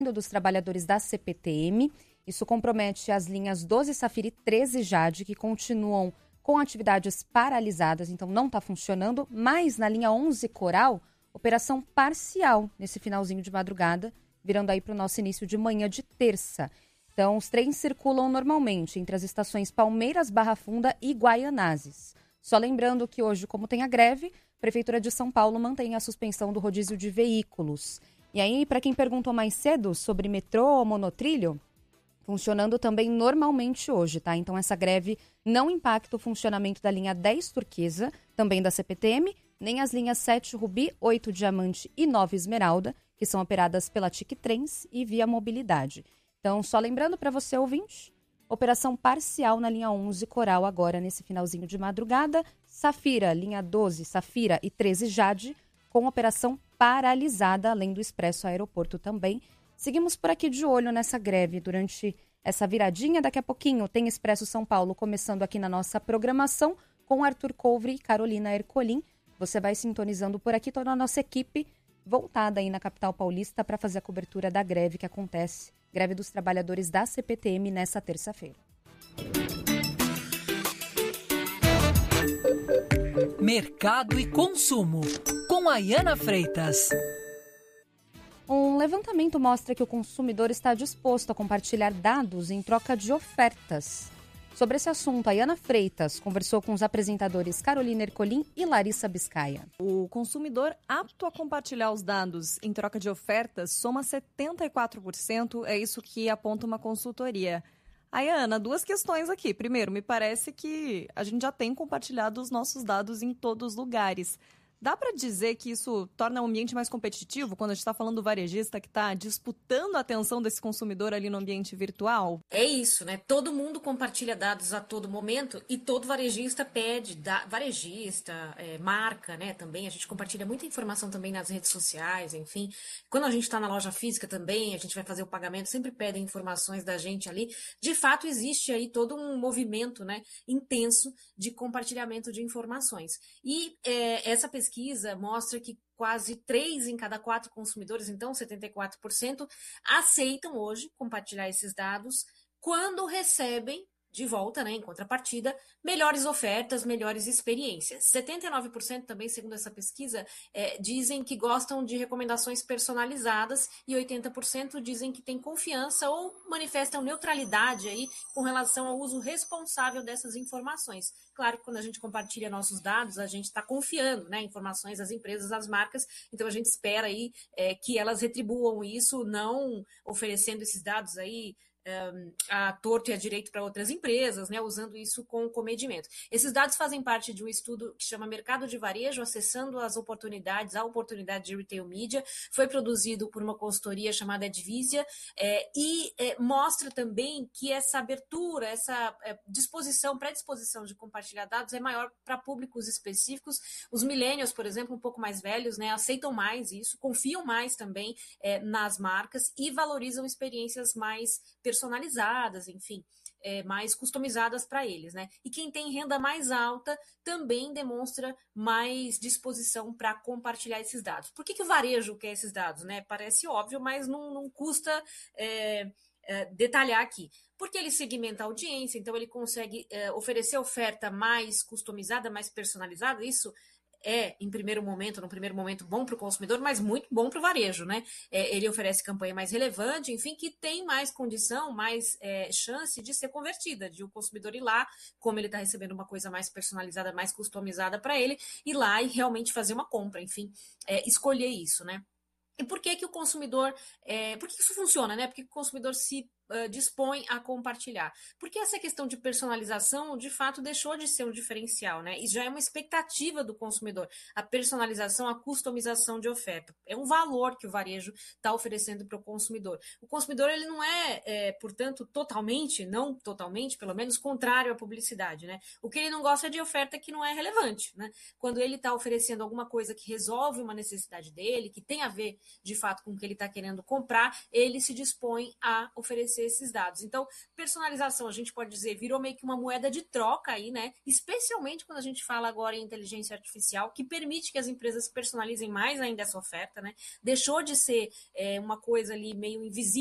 dos trabalhadores da CPTM. Isso compromete as linhas 12 Safira e 13 Jade, que continuam com atividades paralisadas, então não está funcionando. Mas na linha 11 Coral, operação parcial nesse finalzinho de madrugada, virando aí para o nosso início de manhã de terça. Então, os trens circulam normalmente entre as estações Palmeiras, Barra Funda e Guaianazes. Só lembrando que hoje, como tem a greve, a Prefeitura de São Paulo mantém a suspensão do rodízio de veículos. E aí, para quem perguntou mais cedo sobre metrô ou monotrilho, funcionando também normalmente hoje, tá? Então, essa greve não impacta o funcionamento da linha 10 Turquesa, também da CPTM, nem as linhas 7 Rubi, 8 Diamante e 9 Esmeralda, que são operadas pela TIC Trens e Via Mobilidade. Então, só lembrando para você, ouvinte, operação parcial na linha 11 Coral agora nesse finalzinho de madrugada. Safira, linha 12, Safira e 13 Jade, com operação paralisada, além do Expresso Aeroporto também. Seguimos por aqui de olho nessa greve durante essa viradinha. Daqui a pouquinho tem Expresso São Paulo começando aqui na nossa programação com Arthur Couvre e Carolina Ercolim. Você vai sintonizando por aqui, toda a nossa equipe voltada aí na capital paulista para fazer a cobertura da greve que acontece, greve dos trabalhadores da CPTM nessa terça-feira. Mercado e consumo, com Ayana Freitas. Um levantamento mostra que o consumidor está disposto a compartilhar dados em troca de ofertas. Sobre esse assunto, a Ayana Freitas conversou com os apresentadores Carolina Ercolim e Larissa Biscaia. O consumidor apto a compartilhar os dados em troca de ofertas soma 74%, é isso que aponta uma consultoria. Ayana, duas questões aqui. Primeiro, me parece que a gente já tem compartilhado os nossos dados em todos os lugares. Dá para dizer que isso torna o ambiente mais competitivo quando a gente está falando do varejista que está disputando a atenção desse consumidor ali no ambiente virtual? É isso, né? Todo mundo compartilha dados a todo momento e todo varejista pede, marca, né? Também a gente compartilha muita informação também nas redes sociais, enfim. Quando a gente está na loja física também, a gente vai fazer o pagamento, sempre pedem informações da gente ali. De fato, existe aí todo um movimento, né, intenso de compartilhamento de informações. E essa pesquisa mostra que quase 3 em cada 4 consumidores, então 74%, aceitam hoje compartilhar esses dados quando recebem de volta, né, em contrapartida, melhores ofertas, melhores experiências. 79% também, segundo essa pesquisa, dizem que gostam de recomendações personalizadas e 80% dizem que têm confiança ou manifestam neutralidade aí com relação ao uso responsável dessas informações. Claro que quando a gente compartilha nossos dados, a gente está confiando, né, informações às empresas, às marcas, então a gente espera aí que elas retribuam isso, não oferecendo esses dados aí a torto e a direito para outras empresas, né, usando isso com comedimento. Esses dados fazem parte de um estudo que chama Mercado de Varejo, acessando a oportunidade de retail media. Foi produzido por uma consultoria chamada Advisia e mostra também que essa abertura, essa predisposição de compartilhar dados é maior para públicos específicos. Os millennials, por exemplo, um pouco mais velhos, né, aceitam mais isso, confiam mais também nas marcas e valorizam experiências mais personalizadas, enfim, mais customizadas para eles, né? E quem tem renda mais alta também demonstra mais disposição para compartilhar esses dados. Por que o varejo quer esses dados, né? Parece óbvio, mas não custa detalhar aqui. Porque ele segmenta a audiência, então ele consegue oferecer oferta mais customizada, mais personalizada. Isso no primeiro momento, bom para o consumidor, mas muito bom para o varejo, né? Ele oferece campanha mais relevante, enfim, que tem mais condição, mais chance de ser convertida, de o consumidor ir lá, como ele está recebendo uma coisa mais personalizada, mais customizada para ele, ir lá e realmente fazer uma compra, enfim, escolher isso, né? E por que o consumidor... por que isso funciona, né? Por que o consumidor se dispõe a compartilhar? Porque essa questão de personalização, de fato, deixou de ser um diferencial, né? E já é uma expectativa do consumidor. A personalização, a customização de oferta. É um valor que o varejo está oferecendo para o consumidor. O consumidor, ele não portanto, não totalmente, pelo menos, contrário à publicidade, né? O que ele não gosta é de oferta que não é relevante, né? Quando ele está oferecendo alguma coisa que resolve uma necessidade dele, que tem a ver de fato com o que ele está querendo comprar, ele se dispõe a oferecer esses dados. Então, personalização, a gente pode dizer, virou meio que uma moeda de troca aí, né? Especialmente quando a gente fala agora em inteligência artificial, que permite que as empresas personalizem mais ainda essa oferta, né? Deixou de ser uma coisa ali meio invisível